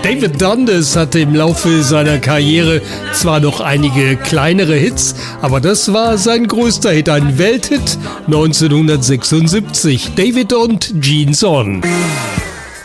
David Dundas hatte im Laufe seiner Karriere zwar noch einige kleinere Hits, aber das war sein größter Hit, ein Welthit 1976, David und Jeans On.